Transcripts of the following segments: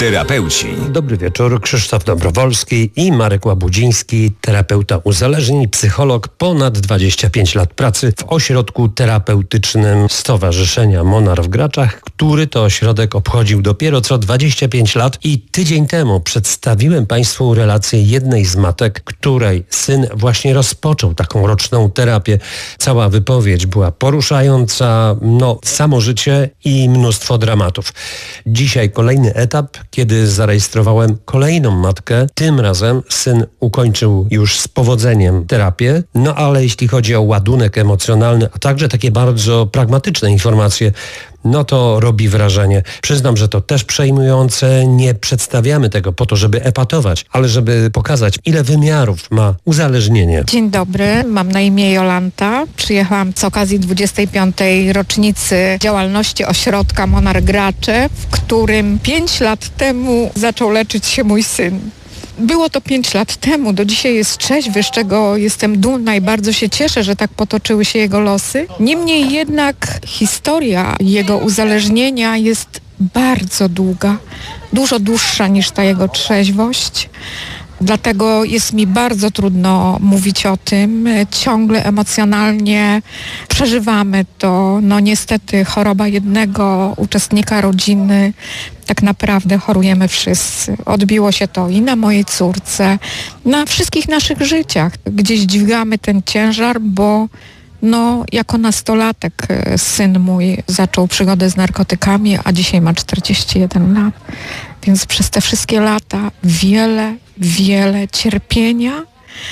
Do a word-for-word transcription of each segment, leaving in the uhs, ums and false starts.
Terapeuci. Dobry wieczór, Krzysztof Dobrowolski i Marek Łabudziński, terapeuta uzależnień i psycholog, ponad dwadzieścia pięć lat pracy w ośrodku terapeutycznym Stowarzyszenia Monar w Graczach, który to ośrodek obchodził dopiero co dwadzieścia pięć lat i tydzień temu przedstawiłem Państwu relację jednej z matek, której syn właśnie rozpoczął taką roczną terapię. Cała wypowiedź była poruszająca, no samo życie i mnóstwo dramatów. Dzisiaj kolejny etap, kiedy zarejestrowałem kolejną matkę. Tym razem syn ukończył już z powodzeniem terapię, no ale jeśli chodzi o ładunek emocjonalny, a także takie bardzo pragmatyczne informacje, no to robi wrażenie. Przyznam, że to też przejmujące. Nie przedstawiamy tego po to, żeby epatować, ale żeby pokazać, ile wymiarów ma uzależnienie. Dzień dobry, mam na imię Jolanta. Przyjechałam z okazji dwudziestej piątej rocznicy działalności ośrodka Monar Gracze, w którym pięć lat temu zaczął leczyć się mój syn. Było to pięć lat temu, do dzisiaj jest trzeźwy, z czego jestem dumna i bardzo się cieszę, że tak potoczyły się jego losy. Niemniej jednak historia jego uzależnienia jest bardzo długa, dużo dłuższa niż ta jego trzeźwość. Dlatego jest mi bardzo trudno mówić o tym. Ciągle emocjonalnie przeżywamy to. No niestety choroba jednego uczestnika rodziny, tak naprawdę chorujemy wszyscy. Odbiło się to i na mojej córce, na wszystkich naszych życiach. Gdzieś dźwigamy ten ciężar, bo no, jako nastolatek syn mój zaczął przygodę z narkotykami, a dzisiaj ma czterdzieści jeden lat. Więc przez te wszystkie lata wiele, wiele cierpienia,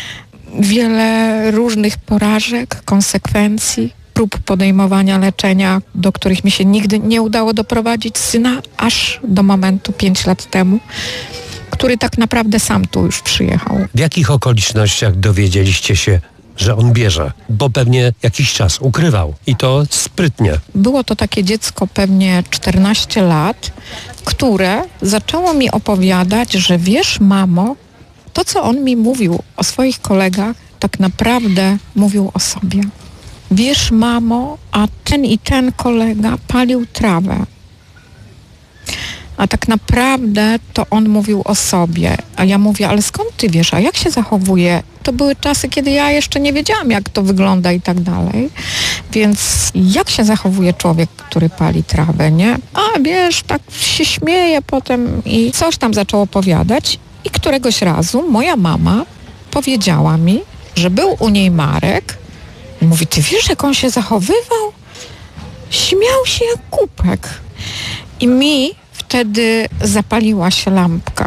wiele różnych porażek, konsekwencji, prób podejmowania leczenia, do których mi się nigdy nie udało doprowadzić syna, aż do momentu pięć lat temu, który tak naprawdę sam tu już przyjechał. W jakich okolicznościach dowiedzieliście się, że on bierze? Bo pewnie jakiś czas ukrywał i to sprytnie. Było to takie dziecko pewnie czternaście lat, które zaczęło mi opowiadać, że wiesz, mamo, to co on mi mówił o swoich kolegach, tak naprawdę mówił o sobie. Wiesz, mamo, a ten i ten kolega palił trawę. A tak naprawdę to on mówił o sobie. A ja mówię, ale skąd ty wiesz, a jak się zachowuje? To były czasy, kiedy ja jeszcze nie wiedziałam, jak to wygląda i tak dalej. Więc jak się zachowuje człowiek, który pali trawę, nie? A wiesz, tak się śmieje potem i coś tam zaczął opowiadać. I któregoś razu moja mama powiedziała mi, że był u niej Marek. I mówi, ty wiesz, jak on się zachowywał? Śmiał się jak kupek. I mi wtedy zapaliła się lampka.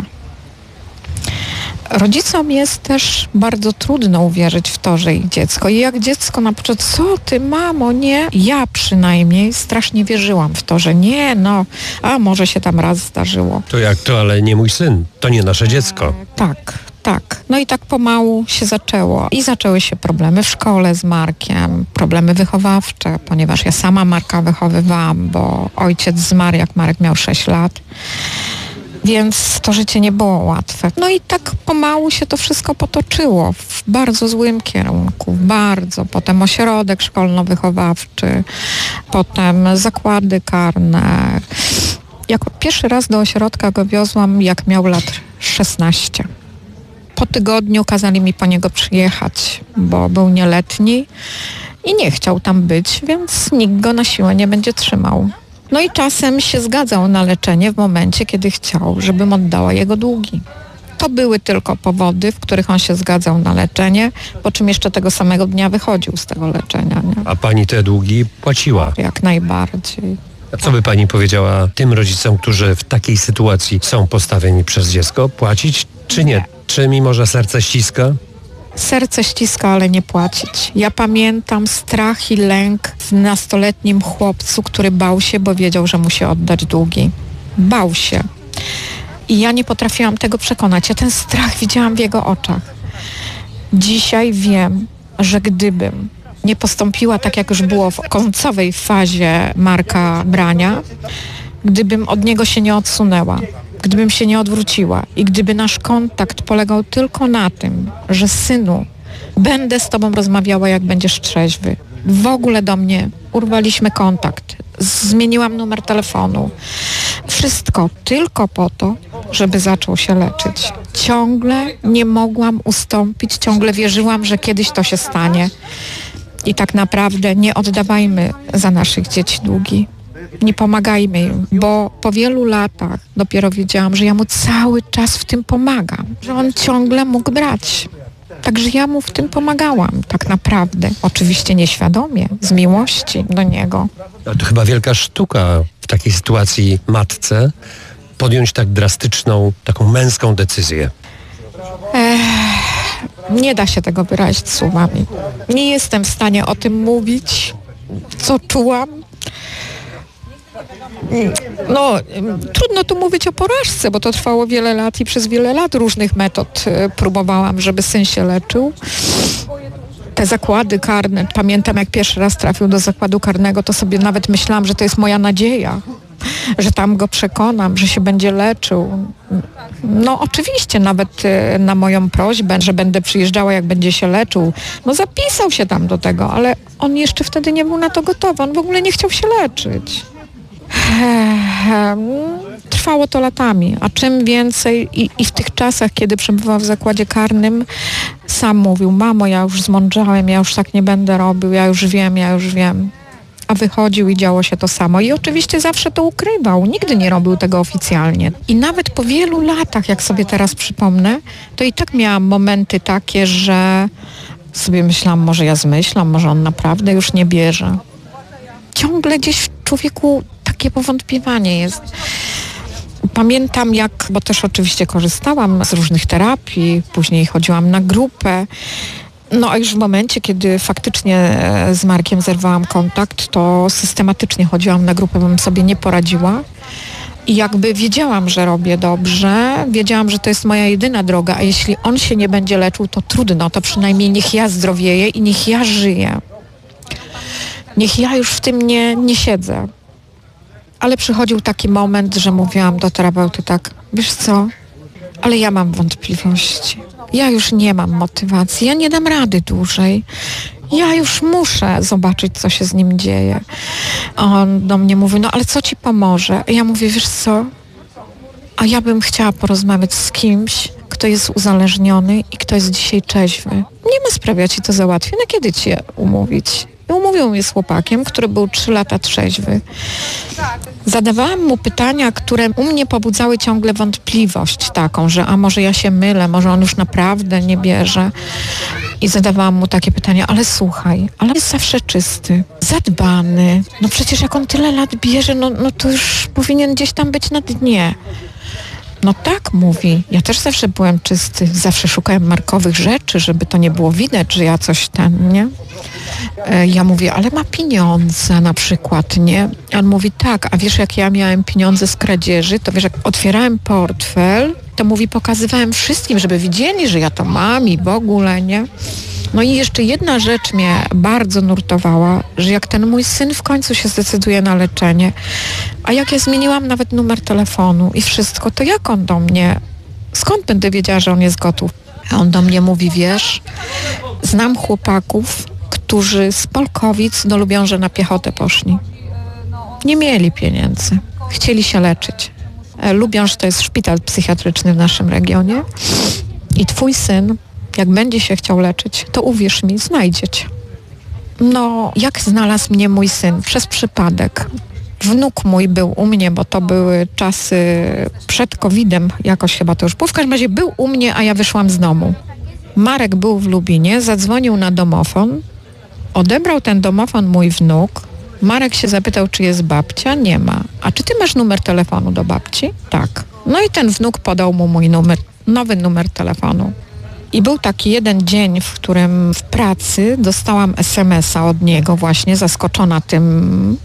Rodzicom jest też bardzo trudno uwierzyć w to, że ich dziecko. I jak dziecko na początku, co ty mamo, nie? Ja przynajmniej strasznie wierzyłam w to, że nie, no, a może się tam raz zdarzyło. To jak to, ale nie mój syn, to nie nasze dziecko. E, tak, tak. No i tak pomału się zaczęło. I zaczęły się problemy w szkole z Markiem, problemy wychowawcze, ponieważ ja sama Marka wychowywałam, bo ojciec zmarł, jak Marek miał sześć lat. Więc to życie nie było łatwe. No i tak pomału się to wszystko potoczyło w bardzo złym kierunku, bardzo. Potem ośrodek szkolno-wychowawczy, potem zakłady karne. Jako pierwszy raz do ośrodka go wiozłam, jak miał lat szesnaście. Po tygodniu kazali mi po niego przyjechać, bo był nieletni i nie chciał tam być, więc nikt go na siłę nie będzie trzymał. No i czasem się zgadzał na leczenie w momencie, kiedy chciał, żebym oddała jego długi. To były tylko powody, w których on się zgadzał na leczenie, po czym jeszcze tego samego dnia wychodził z tego leczenia. Nie? A pani te długi płaciła? Jak najbardziej. A co by pani powiedziała tym rodzicom, którzy w takiej sytuacji są postawieni przez dziecko? Płacić czy nie? nie. Czy mimo, że serce ściska? Serce ściska, ale nie płacić. Ja pamiętam strach i lęk w nastoletnim chłopcu, który bał się, bo wiedział, że musi oddać długi. Bał się. I ja nie potrafiłam tego przekonać. Ja ten strach widziałam w jego oczach. Dzisiaj wiem, że gdybym nie postąpiła tak, jak już było w końcowej fazie Marka brania, gdybym od niego się nie odsunęła, gdybym się nie odwróciła i gdyby nasz kontakt polegał tylko na tym, że synu, będę z tobą rozmawiała, jak będziesz trzeźwy. w ogóle do mnie. Urwaliśmy kontakt. Zmieniłam numer telefonu. Wszystko tylko po to, żeby zaczął się leczyć. Ciągle nie mogłam ustąpić, ciągle wierzyłam, że kiedyś to się stanie. I tak naprawdę nie oddawajmy za naszych dzieci długi. Nie pomagajmy im, bo po wielu latach dopiero wiedziałam, że ja mu cały czas w tym pomagam. Że on ciągle mógł brać. Także ja mu w tym pomagałam, tak naprawdę. Oczywiście nieświadomie, z miłości do niego. Ale to chyba wielka sztuka w takiej sytuacji matce podjąć tak drastyczną, taką męską decyzję. Ech, nie da się tego wyrazić słowami. Nie jestem w stanie o tym mówić, co czułam. No, trudno tu mówić o porażce, bo to trwało wiele lat i przez wiele lat różnych metod próbowałam, żeby syn się leczył. Te zakłady karne, pamiętam jak pierwszy raz trafił do zakładu karnego, to sobie nawet myślałam, że to jest moja nadzieja, że tam go przekonam, że się będzie leczył. No oczywiście nawet na moją prośbę, że będę przyjeżdżała jak będzie się leczył, no zapisał się tam do tego, ale on jeszcze wtedy nie był na to gotowy, on w ogóle nie chciał się leczyć. Trwało to latami, a czym więcej i, i w tych czasach, kiedy przebywał w zakładzie karnym, sam mówił, mamo, ja już zmądrzałem, ja już tak nie będę robił, ja już wiem, ja już wiem. A wychodził i działo się to samo. I oczywiście zawsze to ukrywał, nigdy nie robił tego oficjalnie. I nawet po wielu latach, jak sobie teraz przypomnę, to i tak miałam momenty takie, że sobie myślałam, może ja zmyślam, może on naprawdę już nie bierze. Ciągle gdzieś w człowieku takie powątpiewanie jest. Pamiętam jak, bo też oczywiście korzystałam z różnych terapii, później chodziłam na grupę. No a już w momencie, kiedy faktycznie z Markiem zerwałam kontakt, to systematycznie chodziłam na grupę, bym sobie nie poradziła. I jakby wiedziałam, że robię dobrze, wiedziałam, że to jest moja jedyna droga, a jeśli on się nie będzie leczył, to trudno, to przynajmniej niech ja zdrowieję i niech ja żyję. Niech ja już w tym nie, nie siedzę. Ale przychodził taki moment, że mówiłam do terapeuty tak, wiesz co, ale ja mam wątpliwości. Ja już nie mam motywacji, ja nie dam rady dłużej. Ja już muszę zobaczyć, co się z nim dzieje. A on do mnie mówi, no ale co ci pomoże? A ja mówię, wiesz co, a ja bym chciała porozmawiać z kimś, kto jest uzależniony i kto jest dzisiaj trzeźwy. Nie ma sprawy, ja ci to załatwię. No kiedy cię umówić? I umówił mnie z chłopakiem, który był trzy lata trzeźwy. Zadawałam mu pytania, które u mnie pobudzały ciągle wątpliwość taką, że a może ja się mylę, może on już naprawdę nie bierze. I zadawałam mu takie pytania, ale słuchaj, ale jest zawsze czysty, zadbany. No przecież jak on tyle lat bierze, no, no to już powinien gdzieś tam być na dnie. No tak, mówi. Ja też zawsze byłem czysty. Zawsze szukałem markowych rzeczy, żeby to nie było widać, że ja coś ten, nie? E, ja mówię, ale ma pieniądze na przykład, nie? On mówi, tak, a wiesz, jak ja miałem pieniądze z kradzieży, to wiesz, jak otwierałem portfel, to mówi, pokazywałem wszystkim, żeby widzieli, że ja to mam i w ogóle, nie? No i jeszcze jedna rzecz mnie bardzo nurtowała, że jak ten mój syn w końcu się zdecyduje na leczenie, a jak ja zmieniłam nawet numer telefonu i wszystko, to jak on do mnie, skąd będę wiedziała, że on jest gotów? A on do mnie mówi, wiesz, znam chłopaków, którzy z Polkowic do Lubiąża na piechotę poszli. Nie mieli pieniędzy, chcieli się leczyć. Lubiąż to jest szpital psychiatryczny w naszym regionie i twój syn, jak będzie się chciał leczyć, to uwierz mi, znajdzie cię. No, jak znalazł mnie mój syn? Przez przypadek. Wnuk mój był u mnie, bo to były czasy przed kowidem, jakoś chyba to już było. W każdym razie był u mnie, a ja wyszłam z domu. Marek był w Lubinie, zadzwonił na domofon, odebrał ten domofon mój wnuk. Marek się zapytał, czy jest babcia? Nie ma. A czy ty masz numer telefonu do babci? Tak. No i ten wnuk podał mu mój numer, nowy numer telefonu. I był taki jeden dzień, w którym w pracy dostałam es em es a od niego właśnie, zaskoczona tym,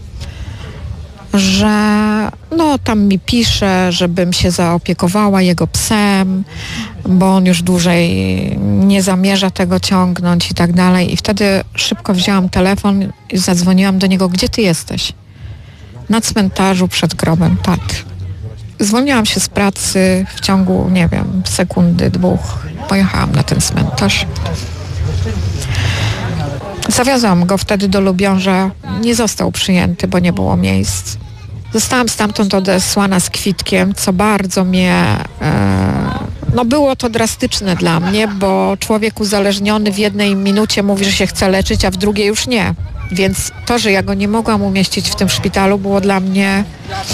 że no tam mi pisze, żebym się zaopiekowała jego psem, bo on już dłużej nie zamierza tego ciągnąć i tak dalej. I wtedy szybko wzięłam telefon i zadzwoniłam do niego, gdzie ty jesteś? Na cmentarzu przed grobem taty. Zwolniłam się z pracy w ciągu, nie wiem, sekundy, dwóch. Pojechałam na ten cmentarz. Zawiozłam go wtedy do Lubiąża. Nie został przyjęty, bo nie było miejsc. Zostałam stamtąd odesłana z kwitkiem, co bardzo mnie... E, no było to drastyczne dla mnie, bo człowiek uzależniony w jednej minucie mówi, że się chce leczyć, a w drugiej już nie. Więc to, że ja go nie mogłam umieścić w tym szpitalu, było dla mnie...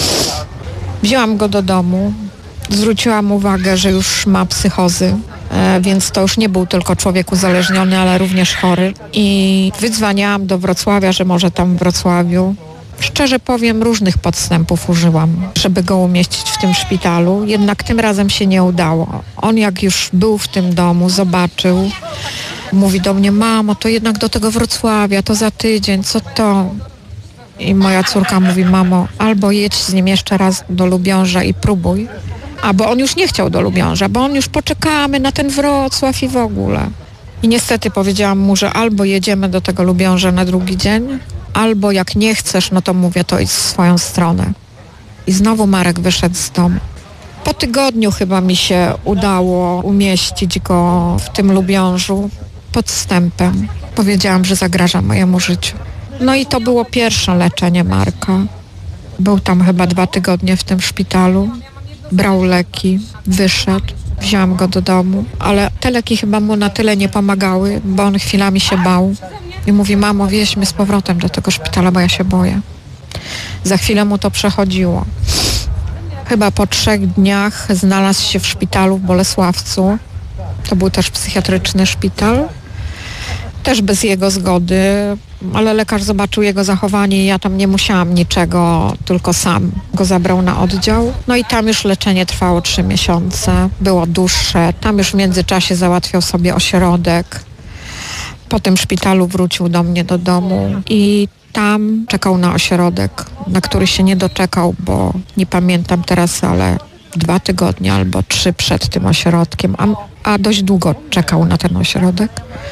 Wzięłam go do domu, zwróciłam uwagę, że już ma psychozy, e, więc to już nie był tylko człowiek uzależniony, ale również chory. I wydzwaniałam do Wrocławia, że może tam w Wrocławiu. Szczerze powiem, różnych podstępów użyłam, żeby go umieścić w tym szpitalu, jednak tym razem się nie udało. On jak już był w tym domu, zobaczył, mówi do mnie: mamo, to jednak do tego Wrocławia, to za tydzień, co to? I moja córka mówi: mamo, albo jedź z nim jeszcze raz do Lubiąża i próbuj, albo on już nie chciał do Lubiąża, bo on już poczekamy na ten Wrocław i w ogóle. I niestety powiedziałam mu, że albo jedziemy do tego Lubiąża na drugi dzień, albo jak nie chcesz, no to mówię, to idź w swoją stronę. I znowu Marek wyszedł z domu. Po tygodniu chyba mi się udało umieścić go w tym Lubiążu podstępem. Powiedziałam, że zagraża mojemu życiu. No i to było pierwsze leczenie Marka. Był tam chyba dwa tygodnie w tym szpitalu. Brał leki, wyszedł. Wzięłam go do domu, ale te leki chyba mu na tyle nie pomagały, bo on chwilami się bał. I mówi: mamo, wieźmy z powrotem do tego szpitala, bo ja się boję. Za chwilę mu to przechodziło. Chyba po trzech dniach znalazł się w szpitalu w Bolesławcu. To był też psychiatryczny szpital. Też bez jego zgody, ale lekarz zobaczył jego zachowanie i ja tam nie musiałam niczego, tylko sam go zabrał na oddział. No i tam już leczenie trwało trzy miesiące, było dłuższe. Tam już w międzyczasie załatwiał sobie ośrodek. Po tym szpitalu wrócił do mnie do domu i tam czekał na ośrodek, na który się nie doczekał, bo nie pamiętam teraz, ale dwa tygodnie albo trzy przed tym ośrodkiem, a, a dość długo czekał na ten ośrodek.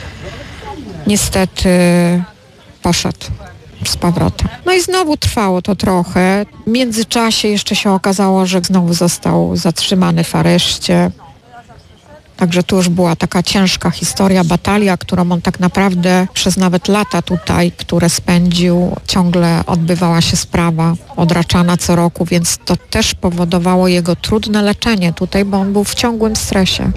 Niestety poszedł z powrotem. No i znowu trwało to trochę. W międzyczasie jeszcze się okazało, że znowu został zatrzymany w areszcie. Także tu już była taka ciężka historia, batalia, którą on tak naprawdę przez nawet lata tutaj, które spędził, ciągle odbywała się sprawa odraczana co roku, więc to też powodowało jego trudne leczenie tutaj, bo on był w ciągłym stresie.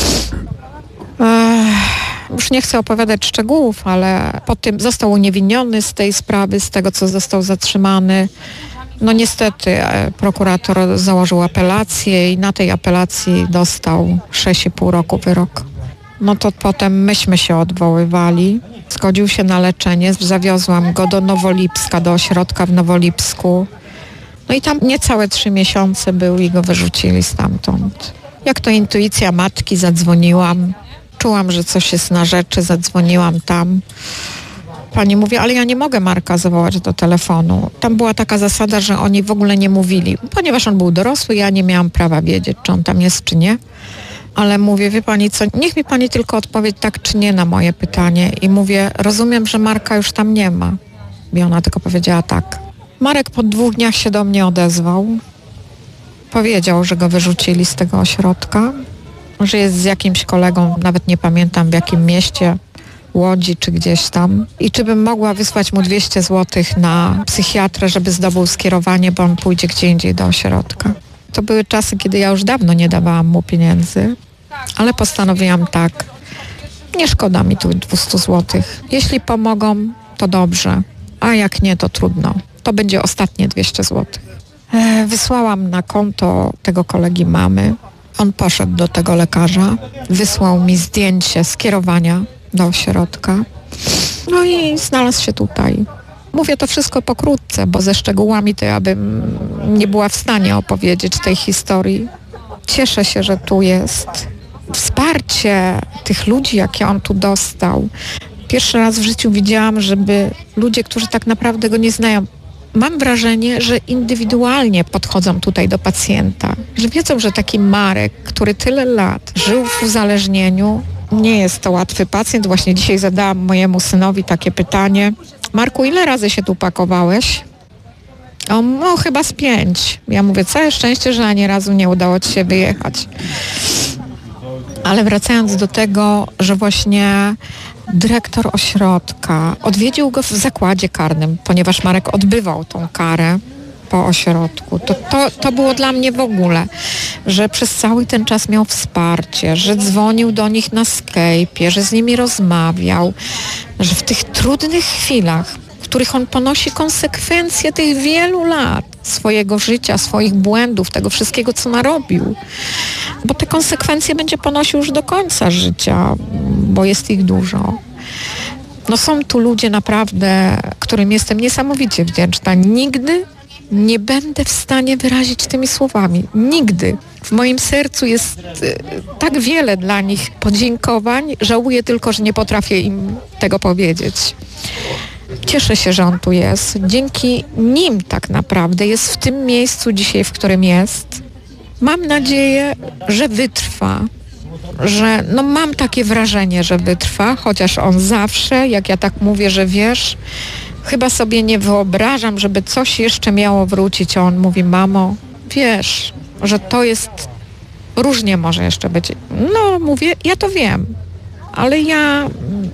Ech. Już nie chcę opowiadać szczegółów, ale po tym został uniewinniony z tej sprawy, z tego, co został zatrzymany. No niestety prokurator założył apelację i na tej apelacji dostał sześć i pół roku wyrok. No to potem myśmy się odwoływali. Zgodził się na leczenie, zawiozłam go do Nowolipska, do ośrodka w Nowolipsku. No i tam niecałe trzy miesiące był i go wyrzucili stamtąd. Jak to intuicja matki, zadzwoniłam. Czułam, że coś jest na rzeczy, zadzwoniłam tam. Pani mówi: ale ja nie mogę Marka zawołać do telefonu. Tam była taka zasada, że oni w ogóle nie mówili, ponieważ on był dorosły, ja nie miałam prawa wiedzieć, czy on tam jest, czy nie. Ale mówię: wie pani co, niech mi pani tylko odpowie tak czy nie na moje pytanie. I mówię: rozumiem, że Marka już tam nie ma. I ona tylko powiedziała tak. Marek po dwóch dniach się do mnie odezwał. Powiedział, że go wyrzucili z tego ośrodka, że jest z jakimś kolegą, nawet nie pamiętam w jakim mieście, Łodzi czy gdzieś tam. I czy bym mogła wysłać mu dwieście złotych na psychiatrę, żeby zdobył skierowanie, bo on pójdzie gdzie indziej do ośrodka. To były czasy, kiedy ja już dawno nie dawałam mu pieniędzy, ale postanowiłam tak, nie szkoda mi tu dwieście złotych. Jeśli pomogą, to dobrze, a jak nie, to trudno. To będzie ostatnie dwieście złotych. E, wysłałam na konto tego kolegi mamy. On poszedł do tego lekarza, wysłał mi zdjęcie skierowania do ośrodka, no i znalazł się tutaj. Mówię to wszystko pokrótce, bo ze szczegółami to ja bym nie była w stanie opowiedzieć tej historii. Cieszę się, że tu jest. Wsparcie tych ludzi, jakie on tu dostał. Pierwszy raz w życiu widziałam, żeby ludzie, którzy tak naprawdę go nie znają, mam wrażenie, że indywidualnie podchodzą tutaj do pacjenta, że wiedzą, że taki Marek, który tyle lat żył w uzależnieniu, nie jest to łatwy pacjent. Właśnie dzisiaj zadałam mojemu synowi takie pytanie: Marku, ile razy się tu pakowałeś? A on, no chyba z pięć. Ja mówię: całe szczęście, że ani razu nie udało ci się wyjechać. Ale wracając do tego, że właśnie dyrektor ośrodka odwiedził go w zakładzie karnym, ponieważ Marek odbywał tą karę po ośrodku. To, to, to było dla mnie w ogóle, że przez cały ten czas miał wsparcie, że dzwonił do nich na Skype'ie, że z nimi rozmawiał, że w tych trudnych chwilach, w których on ponosi konsekwencje tych wielu lat swojego życia, swoich błędów, tego wszystkiego, co narobił, bo te konsekwencje będzie ponosił już do końca życia, bo jest ich dużo. No są tu ludzie naprawdę, którym jestem niesamowicie wdzięczna. Nigdy nie będę w stanie wyrazić tymi słowami. Nigdy. W moim sercu jest y, tak wiele dla nich podziękowań. Żałuję tylko, że nie potrafię im tego powiedzieć. Cieszę się, że on tu jest. Dzięki nim tak naprawdę jest w tym miejscu dzisiaj, w którym jest. Mam nadzieję, że wytrwa. Że no mam takie wrażenie, że wytrwa, chociaż on zawsze, jak ja tak mówię, że wiesz, chyba sobie nie wyobrażam, żeby coś jeszcze miało wrócić, a on mówi, mamo, wiesz, że to jest, różnie może jeszcze być. No mówię, ja to wiem, ale ja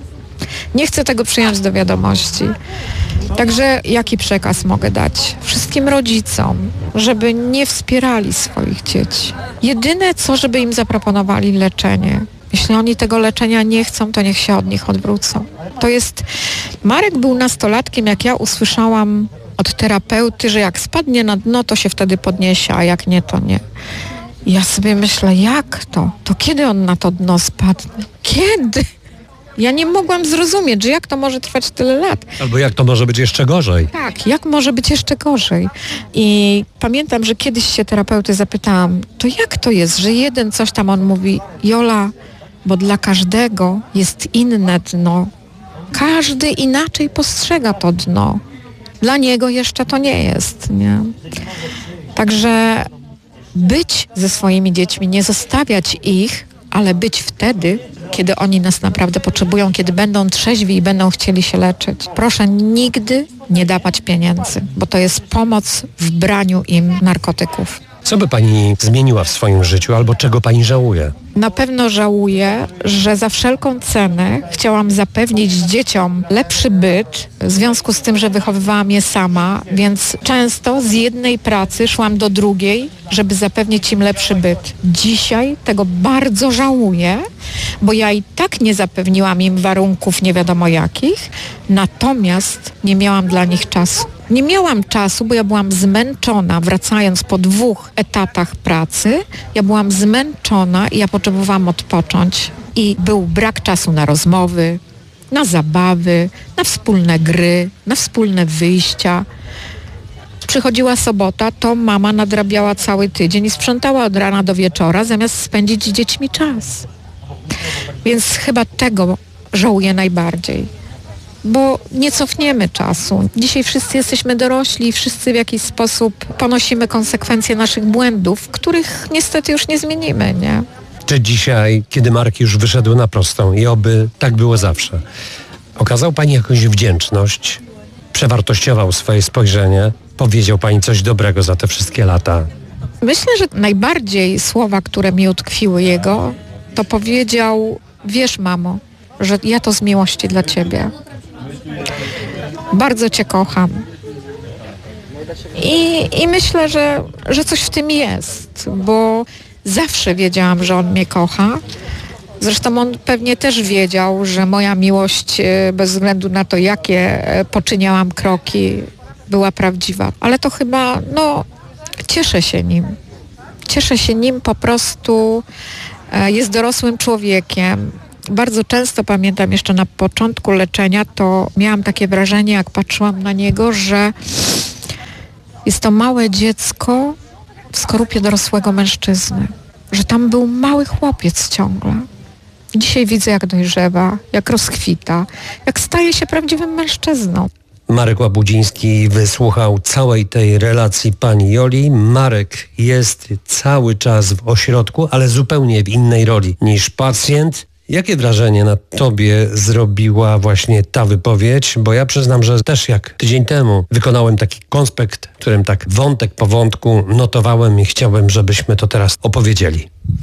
nie chcę tego przyjąć do wiadomości. Także jaki przekaz mogę dać wszystkim rodzicom, żeby nie wspierali swoich dzieci? Jedyne co, żeby im zaproponowali leczenie. Jeśli oni tego leczenia nie chcą, to niech się od nich odwrócą. To jest... Marek był nastolatkiem, jak ja usłyszałam od terapeuty, że jak spadnie na dno, to się wtedy podniesie, a jak nie, to nie. I ja sobie myślę, jak to? To kiedy on na to dno spadnie? Kiedy? Ja nie mogłam zrozumieć, że jak to może trwać tyle lat. Albo jak to może być jeszcze gorzej. Tak, jak może być jeszcze gorzej. I pamiętam, że kiedyś się terapeuty zapytałam, to jak to jest, że jeden coś tam, on mówi, Jola, bo dla każdego jest inne dno. Każdy inaczej postrzega to dno. Dla niego jeszcze to nie jest, nie? Także być ze swoimi dziećmi, nie zostawiać ich, ale być wtedy, kiedy oni nas naprawdę potrzebują, kiedy będą trzeźwi i będą chcieli się leczyć. Proszę nigdy nie dawać pieniędzy, bo to jest pomoc w braniu im narkotyków. Co by pani zmieniła w swoim życiu albo czego pani żałuje? Na pewno żałuję, że za wszelką cenę chciałam zapewnić dzieciom lepszy byt w związku z tym, że wychowywałam je sama, więc często z jednej pracy szłam do drugiej, żeby zapewnić im lepszy byt. Dzisiaj tego bardzo żałuję, bo ja i tak nie zapewniłam im warunków nie wiadomo jakich, natomiast nie miałam dla nich czasu. Nie miałam czasu, bo ja byłam zmęczona, wracając po dwóch etatach pracy. Ja byłam zmęczona i ja potrzebowałam odpocząć. I był brak czasu na rozmowy, na zabawy, na wspólne gry, na wspólne wyjścia. Przychodziła sobota, to mama nadrabiała cały tydzień i sprzątała od rana do wieczora, zamiast spędzić z dziećmi czas. Więc chyba tego żałuję najbardziej. Bo nie cofniemy czasu. Dzisiaj wszyscy jesteśmy dorośli i wszyscy w jakiś sposób ponosimy konsekwencje naszych błędów, których niestety już nie zmienimy, nie? Czy dzisiaj, kiedy Marek już wyszedł na prostą i oby tak było zawsze, okazał pani jakąś wdzięczność, przewartościował swoje spojrzenie, powiedział pani coś dobrego za te wszystkie lata? Myślę, że najbardziej słowa, które mi utkwiły jego, to powiedział, wiesz mamo, że ja to z miłości dla ciebie. Bardzo cię kocham. I, i myślę, że, że coś w tym jest, bo zawsze wiedziałam, że on mnie kocha. Zresztą on pewnie też wiedział, że moja miłość, bez względu na to, jakie poczyniałam kroki, była prawdziwa. Ale to chyba, no, cieszę się nim. Cieszę się nim, po prostu jest dorosłym człowiekiem. Bardzo często pamiętam jeszcze na początku leczenia, to miałam takie wrażenie, jak patrzyłam na niego, że jest to małe dziecko w skorupie dorosłego mężczyzny. Że tam był mały chłopiec ciągle. Dzisiaj widzę, jak dojrzewa, jak rozkwita, jak staje się prawdziwym mężczyzną. Marek Łabudziński wysłuchał całej tej relacji pani Joli. Marek jest cały czas w ośrodku, ale zupełnie w innej roli niż pacjent. Jakie wrażenie na tobie zrobiła właśnie ta wypowiedź? Bo ja przyznam, że też jak tydzień temu wykonałem taki konspekt, w którym tak wątek po wątku notowałem i chciałem, żebyśmy to teraz opowiedzieli.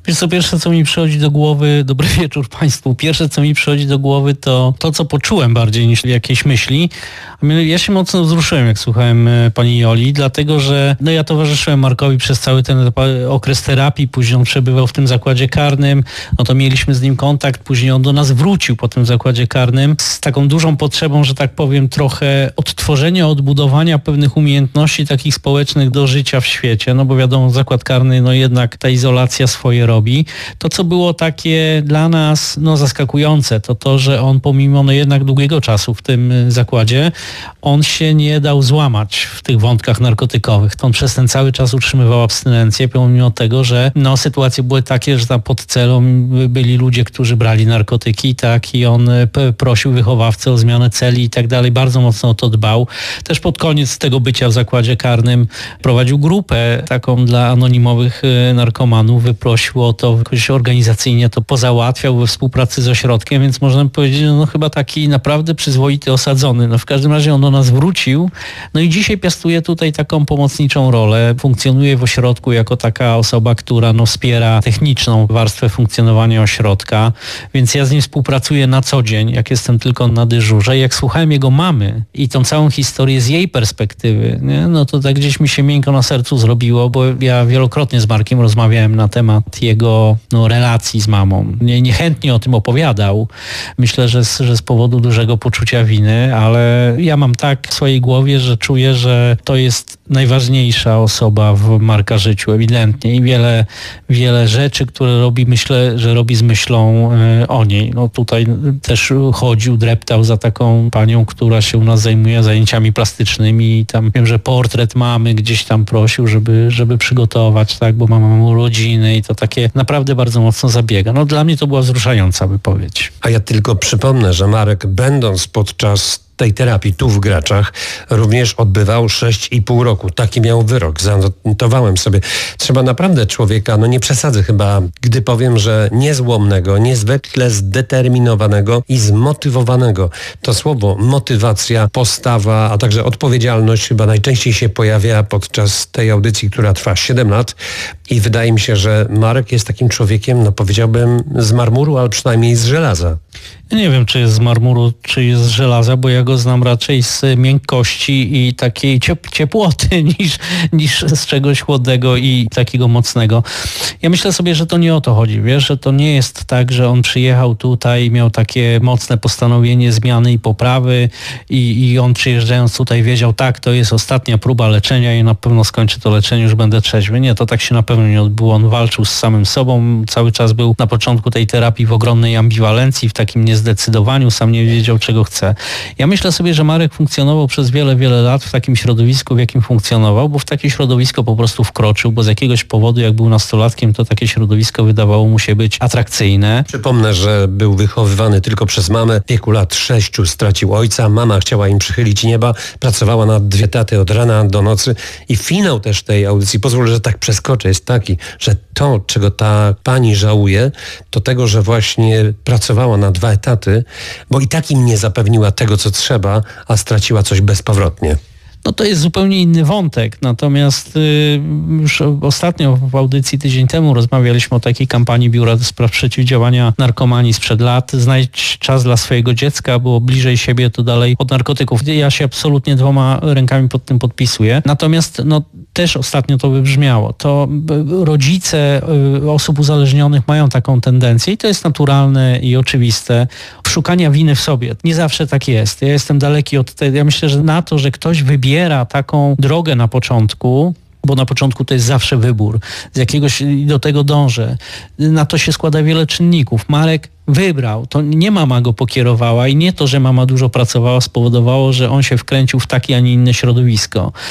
Wiesz co, pierwsze co mi przychodzi do głowy, dobry wieczór Państwu, pierwsze co mi przychodzi do głowy to to, co poczułem bardziej niż jakieś myśli. Ja się mocno wzruszyłem, jak słuchałem pani Joli, dlatego że no ja towarzyszyłem Markowi przez cały ten okres terapii, później on przebywał w tym zakładzie karnym, no to mieliśmy z nim kontakt, później on do nas wrócił po tym zakładzie karnym z taką dużą potrzebą, że tak powiem, trochę odtworzenia, odbudowania pewnych umiejętności takich społecznych do życia w świecie, no bo wiadomo, zakład karny, no jednak ta izolacja swoje robi. To, co było takie dla nas no zaskakujące, to to, że on pomimo no jednak długiego czasu w tym zakładzie, on się nie dał złamać w tych wątkach narkotykowych. To on przez ten cały czas utrzymywał abstynencję, pomimo tego, że no sytuacje były takie, że tam pod celą byli ludzie, którzy brali narkotyki, tak, i on p- prosił wychowawcę o zmianę celi i tak dalej, bardzo mocno o to dbał. Też pod koniec tego bycia w zakładzie karnym prowadził grupę taką dla anonimowych narkomanów, wyprosił o to, jakoś organizacyjnie to pozałatwiał we współpracy z ośrodkiem, więc można powiedzieć, no chyba taki naprawdę przyzwoity osadzony. No w każdym razie on do nas wrócił, no i dzisiaj piastuje tutaj taką pomocniczą rolę, funkcjonuje w ośrodku jako taka osoba, która no wspiera techniczną warstwę funkcjonowania ośrodka, więc ja z nim współpracuję na co dzień, jak jestem tylko na dyżurze. Jak słuchałem jego mamy i tą całą historię z jej perspektywy, nie? No to tak gdzieś mi się miękko na sercu zrobiło, bo ja wielokrotnie z Markiem rozmawiałem na temat jego no, relacji z mamą. Nie, niechętnie o tym opowiadał. Myślę, że z, że z powodu dużego poczucia winy, ale ja mam tak w swojej głowie, że czuję, że to jest najważniejsza osoba w Marka życiu, ewidentnie. I wiele, wiele rzeczy, które robi, myślę, że robi z myślą y, o niej. No tutaj też chodził, dreptał za taką panią, która się u nas zajmuje zajęciami plastycznymi i tam wiem, że portret mamy gdzieś tam prosił, żeby, żeby przygotować, tak, bo mama ma urodziny i to takie naprawdę bardzo mocno zabiega. No dla mnie to była wzruszająca wypowiedź. A ja tylko przypomnę, że Marek, będąc podczas tej terapii tu w Graczach, również odbywał sześć i pół roku. Taki miał wyrok. Zanotowałem sobie. Trzeba naprawdę człowieka, no nie przesadzę chyba, gdy powiem, że niezłomnego, niezwykle zdeterminowanego i zmotywowanego. To słowo motywacja, postawa, a także odpowiedzialność chyba najczęściej się pojawia podczas tej audycji, która trwa siedem lat i wydaje mi się, że Marek jest takim człowiekiem, no powiedziałbym z marmuru, ale przynajmniej z żelaza. Ja nie wiem, czy jest z marmuru, czy jest z żelaza, bo ja go znam raczej z miękkości i takiej ciep- ciepłoty niż, niż z czegoś chłodnego i takiego mocnego. Ja myślę sobie, że to nie o to chodzi, wiesz, że to nie jest tak, że on przyjechał tutaj, miał takie mocne postanowienie zmiany i poprawy i, i on przyjeżdżając tutaj wiedział, tak, to jest ostatnia próba leczenia i na pewno skończę to leczenie, już będę trzeźwy. Nie, to tak się na pewno nie odbyło. On walczył z samym sobą, cały czas był na początku tej terapii w ogromnej ambiwalencji, w takim niezdecydowaniu, sam nie wiedział, czego chce. Ja myślę sobie, że Marek funkcjonował przez wiele, wiele lat w takim środowisku, w jakim funkcjonował, bo w takie środowisko po prostu wkroczył, bo z jakiegoś powodu, jak był nastolatkiem, to takie środowisko wydawało mu się być atrakcyjne. Przypomnę, że był wychowywany tylko przez mamę. W wieku lat sześciu stracił ojca. Mama chciała im przychylić nieba. Pracowała na dwie taty od rana do nocy. I finał też tej audycji, pozwól, że tak przeskoczę, jest taki, że to, czego ta pani żałuje, to tego, że właśnie pracowała na dwa etaty, bo i tak im nie zapewniła tego, co trzeba, a straciła coś bezpowrotnie. No to jest zupełnie inny wątek, natomiast y, już ostatnio w audycji tydzień temu rozmawialiśmy o takiej kampanii Biura do Spraw Przeciwdziałania Narkomanii sprzed lat. Znajdź czas dla swojego dziecka, było bliżej siebie, to dalej od narkotyków. Ja się absolutnie dwoma rękami pod tym podpisuję. Natomiast no, też ostatnio to wybrzmiało. To rodzice y, osób uzależnionych mają taką tendencję i to jest naturalne i oczywiste, szukania winy w sobie. Nie zawsze tak jest. Ja jestem daleki od tego. Ja myślę, że na to, że ktoś wybiera taką drogę na początku, bo na początku to jest zawsze wybór, z jakiegoś do tego dążę. Na to się składa wiele czynników. Marek wybrał, to nie mama go pokierowała i nie to, że mama dużo pracowała, spowodowało, że on się wkręcił w takie, a nie inne środowisko.